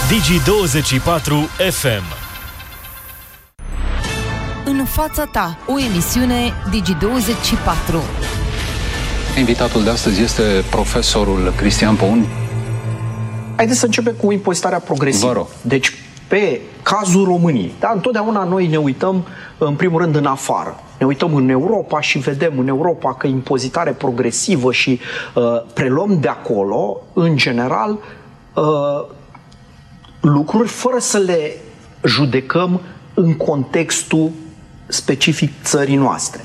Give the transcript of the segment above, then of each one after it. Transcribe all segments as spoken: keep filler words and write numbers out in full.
Digi douăzeci și patru F M. În fața ta, o emisiune Digi douăzeci și patru. Invitatul de astăzi este profesorul Cristian Poun. Haideți să începem cu impozitarea progresivă. Vă rog. Deci, pe cazul României, da, întotdeauna noi ne uităm, în primul rând, în afară. Ne uităm în Europa și vedem în Europa că impozitare progresivă și uh, preluăm de acolo, în general, uh, lucruri fără să le judecăm în contextul specific țării noastre.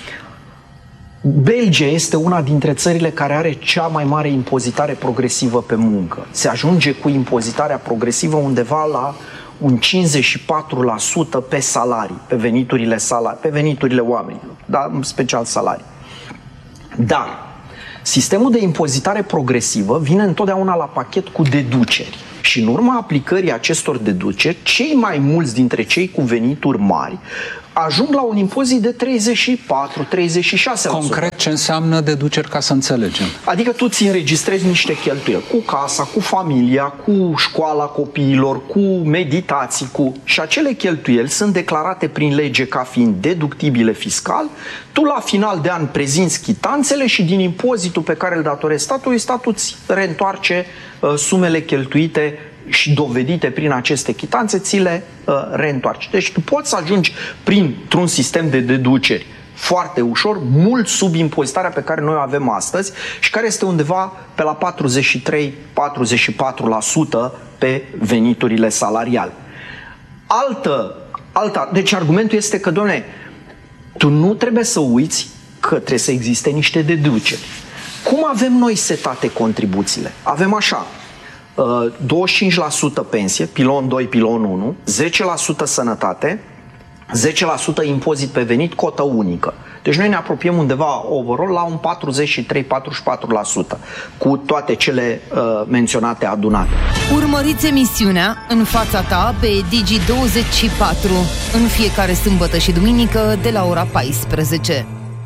Belgia este una dintre țările care are cea mai mare impozitare progresivă pe muncă. Se ajunge cu impozitarea progresivă undeva la un cincizeci și patru la sută pe salarii, pe veniturile, salari, pe veniturile oamenilor, dar în special salarii. Dar sistemul de impozitare progresivă vine întotdeauna la pachet cu deduceri. Și în urma aplicării acestor deduceri, cei mai mulți dintre cei cu venituri mari ajung la un impozit de treizeci și patru - treizeci și șase la sută. Concret, ce înseamnă deduceri, ca să înțelegem? Adică tu ți înregistrezi niște cheltuieli cu casa, cu familia, cu școala copiilor, cu meditații, cu... și acele cheltuieli sunt declarate prin lege ca fiind deductibile fiscal. Tu la final de an prezinți chitanțele și din impozitul pe care îl datorezi statului, statul îți reîntoarce uh, sumele cheltuite și dovedite prin aceste chitanțe, ți le uh, reîntoarce. Deci tu poți să ajungi printr-un sistem de deduceri foarte ușor, mult sub impozitarea pe care noi o avem astăzi și care este undeva pe la patruzeci și trei - patruzeci și patru la sută pe veniturile salariale. Altă, alta, deci argumentul este că, doamne, tu nu trebuie să uiți că trebuie să existe niște deduceri. Cum avem noi setate contribuțiile? Avem așa: douăzeci și cinci la sută pensie, pilon doi, pilon unu, zece la sută sănătate, zece la sută impozit pe venit, cotă unică. Deci noi ne apropiem undeva overall la un patruzeci și trei - patruzeci și patru la sută cu toate cele uh, menționate adunate. Urmăriți emisiunea În fața ta pe Digi douăzeci și patru în fiecare sâmbătă și duminică de la ora paisprezece.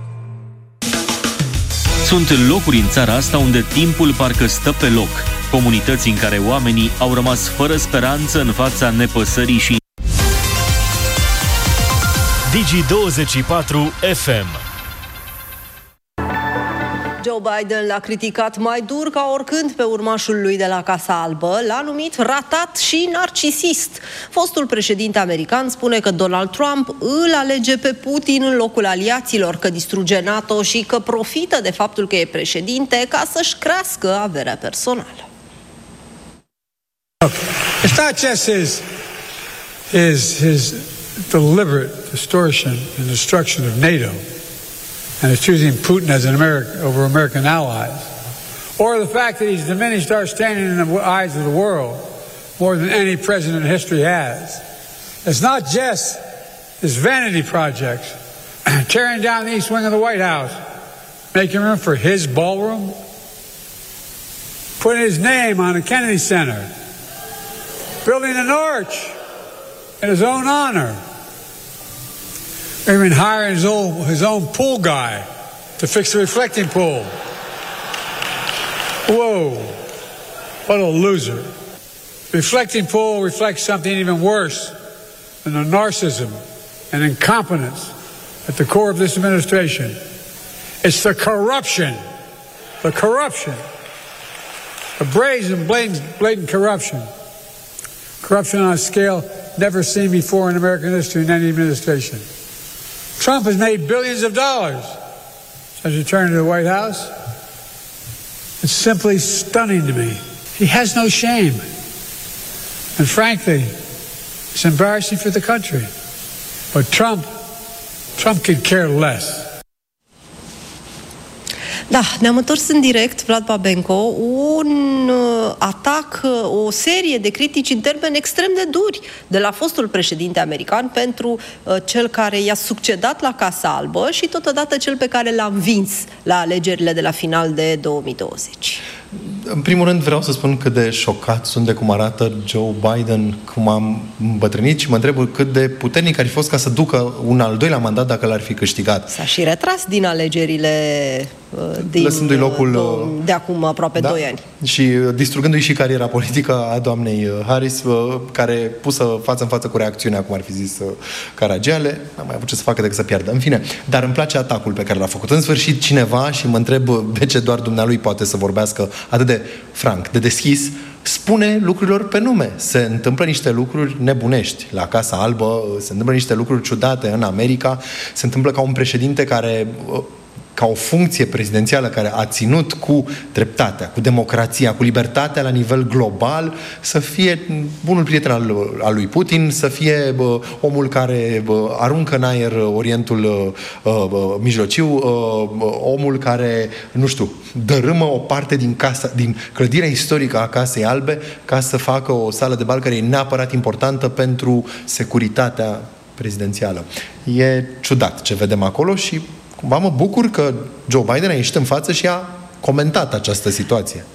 Sunt locuri în țara asta unde timpul parcă stă pe loc. Comunități în care oamenii au rămas fără speranță în fața nepăsării și... Digi douăzeci și patru F M. Joe Biden l-a criticat mai dur ca oricând pe urmașul lui de la Casa Albă, l-a numit ratat și narcisist. Fostul președinte american spune că Donald Trump îl alege pe Putin în locul aliaților, că distruge NATO și că profită de faptul că e președinte ca să-și crească averea personală. It's not just his, his, his deliberate distortion and destruction of NATO and his choosing Putin as an American, over American allies, or the fact that he's diminished our standing in the eyes of the world more than any president in history has. It's not just his vanity projects, tearing down the east wing of the White House, making room for his ballroom, putting his name on the Kennedy Center, building an arch in his own honor, even hiring his own, his own pool guy to fix the reflecting pool. Whoa, what a loser. Reflecting pool reflects something even worse than the narcissism and incompetence at the core of this administration. It's the corruption, the corruption, the brazen, blatant, blatant corruption. Corruption on a scale never seen before in American history in any administration. Trump has made billions of dollars since returning to the White House. It's simply stunning to me. He has no shame. And frankly, it's embarrassing for the country. But Trump, Trump could care less. Da, ne-am întors în direct, Vlad Babenco, un uh, atac, uh, o serie de critici în termeni extrem de duri de la fostul președinte american pentru uh, cel care i-a succedat la Casa Albă și totodată cel pe care l-a învins la alegerile de la final de două mii douăzeci. În primul rând vreau să spun cât de șocat sunt de cum arată Joe Biden, cum am îmbătrânit și mă întreb cât de puternic ar fi fost ca să ducă un al doilea mandat dacă l-ar fi câștigat. S-a și retras din alegerile din, lăsându-i locul de acum aproape da? doi ani. Și distrugându-i și cariera politică a doamnei Harris, care pusă față în față cu reacțiunea, cum ar fi zis Caragiale, n-a mai avut ce să facă decât să piardă. În fine, dar îmi place atacul pe care l-a făcut. În sfârșit cineva, și mă întreb de ce doar dumnealui poate să vorbească atât de franc, de deschis, spune lucrurilor pe nume. Se întâmplă niște lucruri nebunești la Casa Albă, se întâmplă niște lucruri ciudate în America, se întâmplă ca un președinte care, ca o funcție prezidențială care a ținut cu dreptatea, cu democrația, cu libertatea la nivel global, să fie bunul prieten al, al lui Putin, să fie bă, omul care bă, aruncă în aer Orientul bă, bă, Mijlociu, bă, omul care, nu știu, dărâmă o parte din, casa, din clădirea istorică a Casei Albe ca să facă o sală de bal care e neapărat importantă pentru securitatea prezidențială. E ciudat ce vedem acolo și cumva mă bucur că Joe Biden a ieșit în față și a comentat această situație.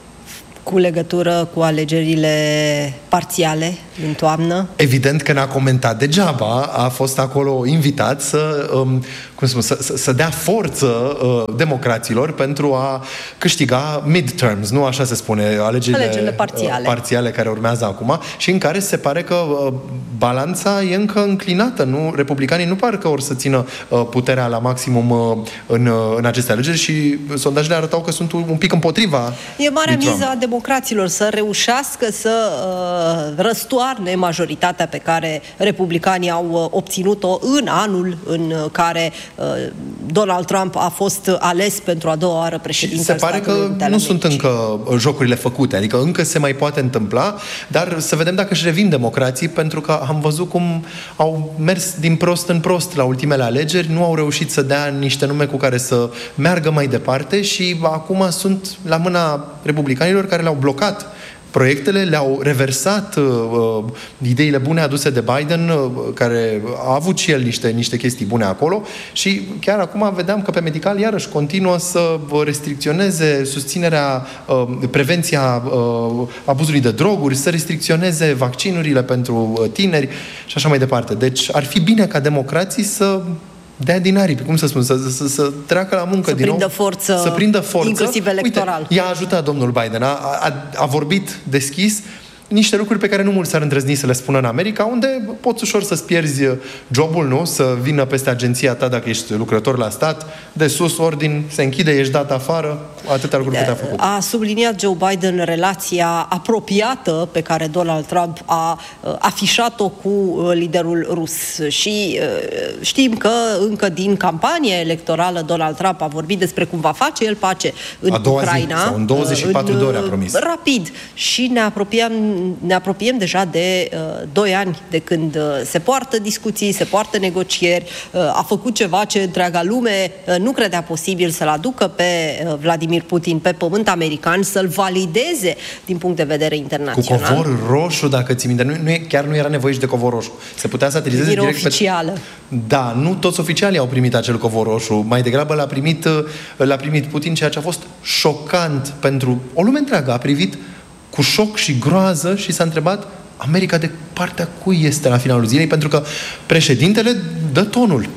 Cu legătură cu alegerile parțiale din toamnă? Evident că n-a comentat degeaba, a fost acolo invitat să, um, cum spun, să, să, să dea forță uh, democraților pentru a câștiga midterms, nu așa se spune, alegerile, alegerile parțiale. Uh, parțiale care urmează acum și în care se pare că uh, balanța e încă înclinată, nu? Republicanii nu par că or să țină uh, puterea la maximum uh, în, uh, în aceste alegeri și sondajele arătau că sunt un pic împotriva. E marea miză a democraților să reușească să uh, răstoarne majoritatea pe care republicanii au uh, obținut-o în anul în care uh, Donald Trump a fost ales pentru a doua oară președinte al Statelor Unite ale Americii. Se pare că nu sunt încă jocurile făcute, adică încă se mai poate întâmpla, dar să vedem dacă își revin democrații, pentru că am văzut cum au mers din prost în prost la ultimele alegeri, nu au reușit să dea niște nume cu care să meargă mai departe și acum sunt la mâna republicanilor care le-au blocat proiectele, le-au reversat uh, ideile bune aduse de Biden, uh, care a avut și el niște, niște chestii bune acolo și chiar acum vedeam că pe medical iarăși continuă să restricționeze susținerea, uh, prevenția uh, abuzului de droguri, să restricționeze vaccinurile pentru tineri și așa mai departe. Deci ar fi bine ca democrații să dea din aripi, cum să spun, să, să, să treacă la muncă să din prindă nou, forță, să prindă forță, inclusiv electoral. Uite, i-a ajutat domnul Biden, a, a, a vorbit deschis niște lucruri pe care nu mulți s-ar îndrăzni să le spună în America, unde poți ușor să-ți pierzi jobul, nu? Să vină peste agenția ta dacă ești lucrător la stat, de sus ordin, se închide, ești dat afară, atâtea lucruri câte a făcut. A subliniat Joe Biden relația apropiată pe care Donald Trump a uh, afișat-o cu uh, liderul rus și uh, știm că încă din campania electorală Donald Trump a vorbit despre cum va face el pace în a doua Ucraina. Zi, sau în douăzeci și patru în, de ore a promis. Rapid. Și ne apropiem ne apropiem deja de uh, doi ani de când uh, se poartă discuții, se poartă negocieri, uh, a făcut ceva ce întreaga lume uh, nu credea posibil, să-l aducă pe uh, Vladimir Putin pe pământ american, să-l valideze din punct de vedere internațional. Cu covor roșu, dacă ți minte, nu, nu e, chiar nu era nevoie și de covor roșu. Se putea să aterizeze direct oficială. Pe... Da, nu toți oficialii au primit acel covor roșu. Mai degrabă l-a primit, l-a primit Putin, ceea ce a fost șocant pentru o lume întreagă. A privit cu șoc și groază și s-a întrebat America de partea cui este la finalul zilei, pentru că președintele dă tonul.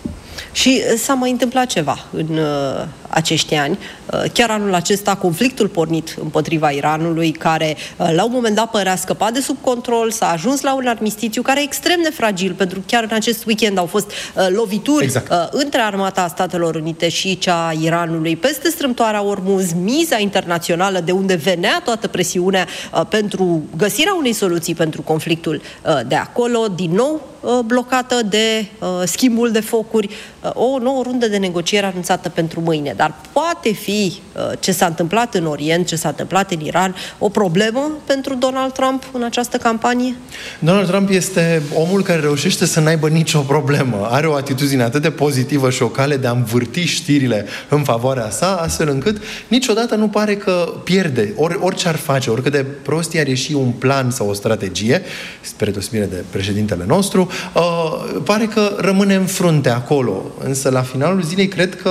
Și s-a mai întâmplat ceva în uh, acești ani. Uh, chiar anul acesta, conflictul pornit împotriva Iranului, care uh, la un moment dat părea scăpat de sub control, s-a ajuns la un armistițiu care e extrem de fragil, pentru că chiar în acest weekend au fost uh, lovituri exact. uh, între armata Statelor Unite și cea a Iranului peste strâmtoarea Ormuz, miza internațională de unde venea toată presiunea uh, pentru găsirea unei soluții pentru conflictul uh, de acolo, din nou uh, blocată de uh, schimbul de focuri, uh, o nouă rundă de negociere anunțată pentru mâine. Dar poate fi uh, ce s-a întâmplat în Orient, ce s-a întâmplat în Iran, o problemă pentru Donald Trump în această campanie? Donald Trump este omul care reușește să n-aibă nicio problemă. Are o atitudine atât de pozitivă și o cale de a învârti știrile în favoarea sa, astfel încât niciodată nu pare că pierde. Or, orice ar face, oricât de prost i-ar ieși un plan sau o strategie, spre deosebire de președintele nostru, uh, pare că rămâne în frunte acolo. Însă la finalul zilei cred că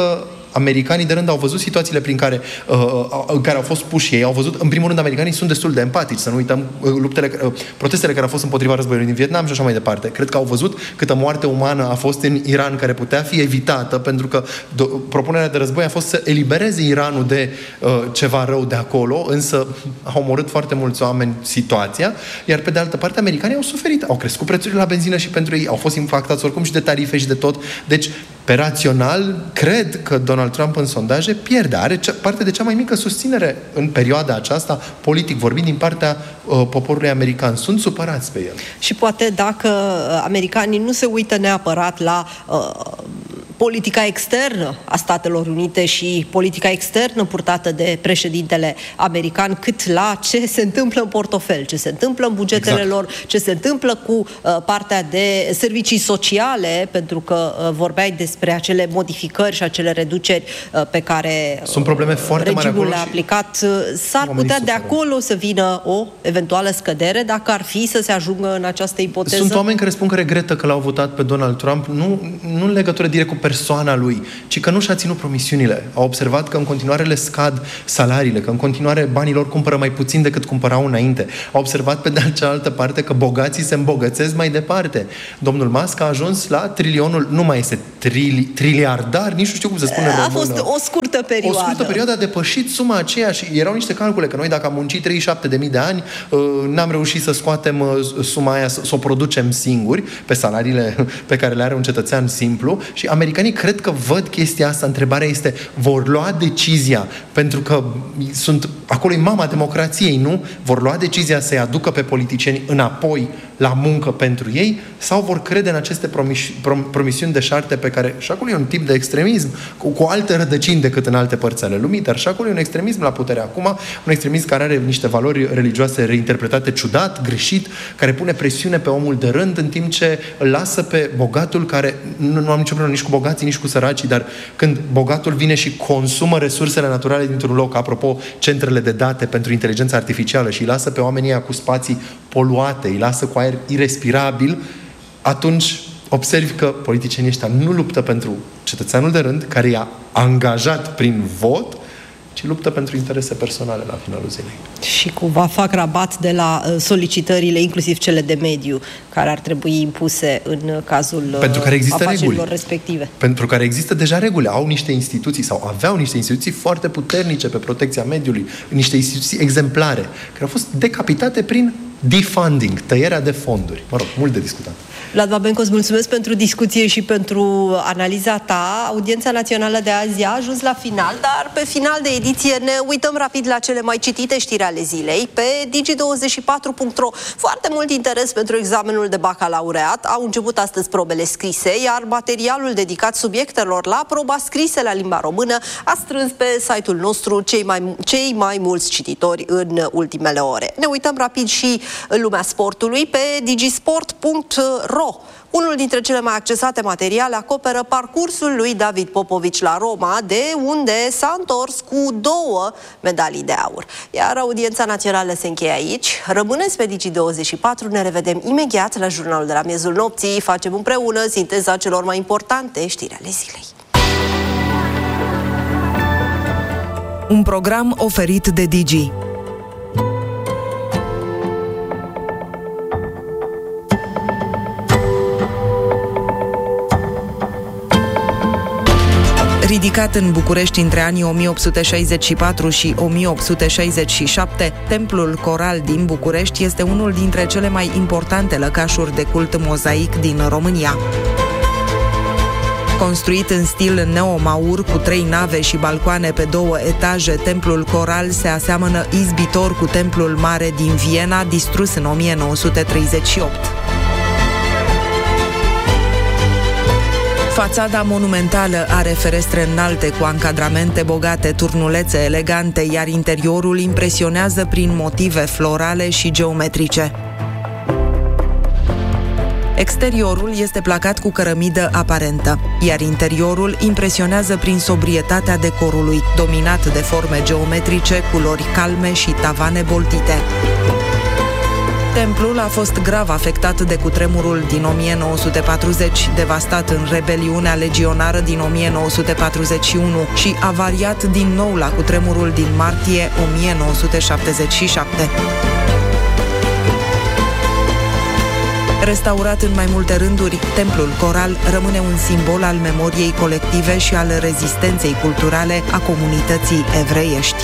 americanii de rând au văzut situațiile prin care, uh, în care au fost puși ei, au văzut, în primul rând, americanii sunt destul de empatici, să nu uităm uh, luptele, uh, protestele care au fost împotriva războiului din Vietnam și așa mai departe. Cred că au văzut câtă moarte umană a fost în Iran, care putea fi evitată, pentru că do- propunerea de război a fost să elibereze Iranul de uh, ceva rău de acolo, însă au omorât foarte mulți oameni situația, iar pe de altă parte americanii au suferit, au crescut prețurile la benzină și pentru ei, au fost impactați oricum și de tarife și de tot. Deci, pe rațional, cred că Donald Trump în sondaje pierde, are cea, parte de cea mai mică susținere în perioada aceasta, politic vorbind, din partea uh, poporului american. Sunt supărați pe el. Și poate dacă americanii nu se uită neapărat la uh, politica externă a Statelor Unite și politica externă purtată de președintele american, cât la ce se întâmplă în portofel, ce se întâmplă în bugetele exact. lor, ce se întâmplă cu uh, partea de servicii sociale, pentru că uh, vorbeai despre acele modificări și acele reduceri uh, pe care uh, sunt probleme foarte mari regimul le-a aplicat. Uh, s-ar putea de acolo să vină o eventuală scădere, dacă ar fi să se ajungă în această ipoteză? Sunt oameni care spun că regretă că l-au votat pe Donald Trump, nu, nu în legătură direct cu persoana lui, ci că nu și-a ținut promisiunile. Au observat că în continuare le scad salariile, că în continuare banii lor cumpără mai puțin decât cumpărau înainte. Au observat pe de cealaltă parte că bogații se îmbogățesc mai departe. Domnul Musk a ajuns la trilionul, nu mai este trili, triliardar, nici nu știu cum se spune. A fost o scurtă perioadă. O scurtă perioadă a depășit suma aceea și erau niște calcule că noi dacă am muncit treizeci și șapte de mii de ani, n-am reușit să scoatem suma aia, să o producem singuri pe salariile pe care le are un cetățean simplu și americanii cred că văd chestia asta. Întrebarea este, vor lua decizia, pentru că sunt, acolo e mama democrației, nu? Vor lua decizia să-i aducă pe politicieni înapoi la muncă pentru ei sau vor crede în aceste promis- prom- promisiuni deșarte pe care, și acolo e un tip de extremism cu, cu alte rădăcini decât în alte părți ale lumii, dar și acolo e un extremism la putere acum, un extremism care are niște valori religioase reinterpretate ciudat, greșit, care pune presiune pe omul de rând, în timp ce îl lasă pe bogatul care, nu, nu am nicio problemă nici cu bogații, nici cu săracii, dar când bogatul vine și consumă resursele naturale dintr-un loc, apropo, centrele de date pentru inteligența artificială și îi lasă pe oamenii ăia cu spații poluate, îi lasă cu aer irespirabil, atunci observi că politicienii ăștia nu luptă pentru cetățeanul de rând, care i-a angajat prin vot, ci luptă pentru interese personale la finalul zilei. Și cumva fac rabat de la solicitările, inclusiv cele de mediu, care ar trebui impuse în cazul pentru care există afacerilor reguli. respective. Pentru care există deja reguli. Au niște instituții sau aveau niște instituții foarte puternice pe protecția mediului, niște instituții exemplare, care au fost decapitate prin defunding, tăierea de fonduri. Mă rog, mult de discutat. Vlad Babenco, îți mulțumesc pentru discuție și pentru analiza ta. Audiența națională de azi a ajuns la final, dar pe final de ediție ne uităm rapid la cele mai citite știri ale zilei pe digi douăzeci și patru punct ro. Foarte mult interes pentru examenul de bacalaureat. Au început astăzi probele scrise, iar materialul dedicat subiectelor la proba scrisă la limba română a strâns pe site-ul nostru cei mai, cei mai mulți cititori în ultimele ore. Ne uităm rapid și în lumea sportului pe digisport punct ro. Unul dintre cele mai accesate materiale acoperă parcursul lui David Popovici la Roma, de unde s-a întors cu două medalii de aur. Iar audiența națională se încheie aici. Rămâneți pe digi douăzeci și patru, ne revedem imediat la jurnalul de la miezul nopții. Facem împreună sinteza celor mai importante știri ale zilei. Un program oferit de Digi. Ridicat în București între anii o mie opt sute șaizeci și patru și o mie opt sute șaizeci și șapte, Templul Coral din București este unul dintre cele mai importante lăcașuri de cult mozaic din România. Construit în stil neomaur cu trei nave și balcoane pe două etaje, Templul Coral se aseamănă izbitor cu Templul Mare din Viena, distrus în o mie nouă sute treizeci și opt. Fațada monumentală are ferestre înalte cu ancadramente bogate, turnulețe elegante, iar interiorul impresionează prin motive florale și geometrice. Exteriorul este placat cu cărămidă aparentă, iar interiorul impresionează prin sobrietatea decorului, dominat de forme geometrice, culori calme și tavane boltite. Templul a fost grav afectat de cutremurul din o mie nouă sute patruzeci, devastat în rebeliunea legionară din o mie nouă sute patruzeci și unu și avariat din nou la cutremurul din martie o mie nouă sute șaptezeci și șapte. Restaurat în mai multe rânduri, templul coral rămâne un simbol al memoriei colective și al rezistenței culturale a comunității evreiești.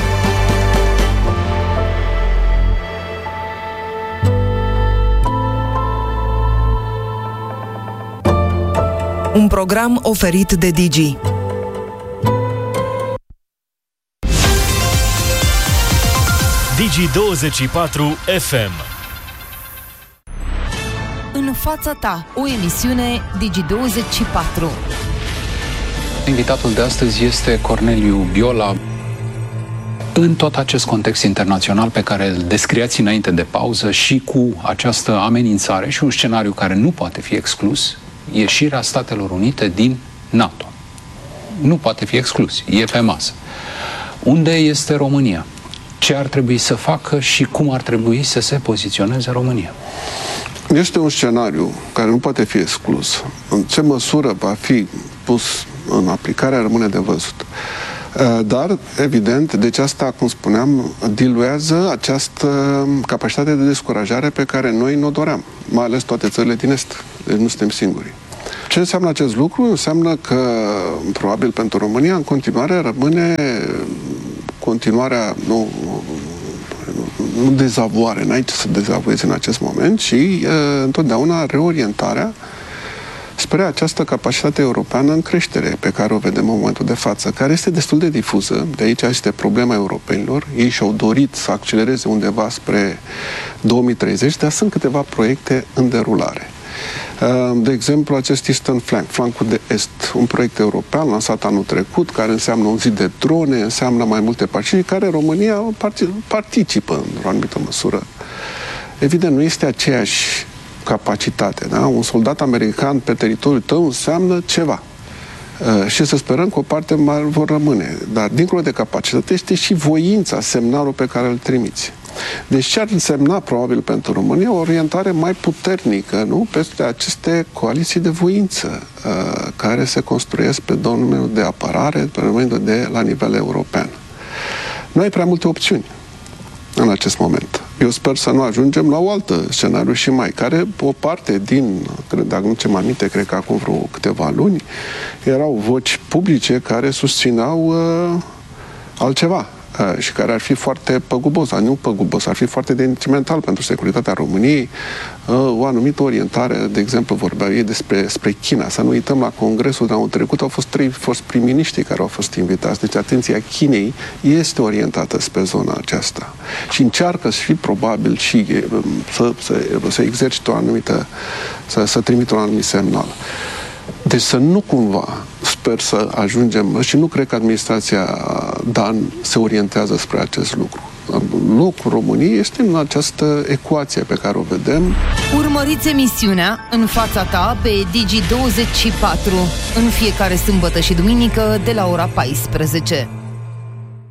Un program oferit de Digi. Digi douăzeci și patru F M. În fața ta, o emisiune Digi douăzeci și patru. Invitatul de astăzi este Corneliu Biola. În tot acest context internațional pe care îl descriați înainte de pauză și cu această amenințare și un scenariu care nu poate fi exclus, ieșirea Statelor Unite din NATO. Nu poate fi exclus, e pe masă. Unde este România? Ce ar trebui să facă și cum ar trebui să se poziționeze România? Este un scenariu care nu poate fi exclus. În ce măsură va fi pus în aplicare rămâne de văzut. Dar, evident, deci asta, cum spuneam, diluează această capacitate de descurajare pe care noi ne-o doream, mai ales toate țările din Est. Deci nu suntem singuri. Ce înseamnă acest lucru? Înseamnă că, probabil pentru România, în continuare rămâne continuarea, nu, nu dezavoare, n-ai ce să dezavoiezi în acest moment, ci uh, întotdeauna reorientarea spre această capacitate europeană în creștere pe care o vedem în momentul de față, care este destul de difuză. De aici este problema europenilor. Ei și-au dorit să accelereze undeva spre două mii treizeci, dar sunt câteva proiecte în derulare. De exemplu, acest Eastern Flank, flancul de est, un proiect european lansat anul trecut, care înseamnă un zid de drone, înseamnă mai multe pacini, care România participă în o anumită măsură. Evident, nu este aceeași capacitate, da? Un soldat american pe teritoriul tău înseamnă ceva. Uh, și să sperăm că o parte mai vor rămâne. Dar, dincolo de capacitate, este și voința, semnalul pe care îl trimiți. Deci ce ar însemna, probabil, pentru România, o orientare mai puternică, nu? Peste aceste coaliții de voință uh, care se construiesc pe domeniul de apărare, pe domeniul de la nivel european. Nu ai prea multe opțiuni în acest moment. Eu sper să nu ajungem la o altă scenariu și mai, care o parte din, dacă nu ce mă aminte, cred că acum vreo câteva luni, erau voci publice care susțineau uh, altceva. Și care ar fi foarte păgubos, dar nu păgubos, ar fi foarte detrimental pentru securitatea României. O anumită orientare, de exemplu, vorbeau ei despre spre China. Să nu uităm, la congresul de anul trecut au fost trei fost prim-miniștri care au fost invitați. Deci atenția Chinei este orientată spre zona aceasta. Și încearcă și probabil și să, să, să exercite o anumită, să, să trimită un anumit semnal. Deci să nu cumva, sper să ajungem, și nu cred că administrația Dan se orientează spre acest lucru. Locul României este în această ecuație pe care o vedem. Urmăriți emisiunea În fața ta pe Digi douăzeci și patru în fiecare sâmbătă și duminică de la ora paisprezece.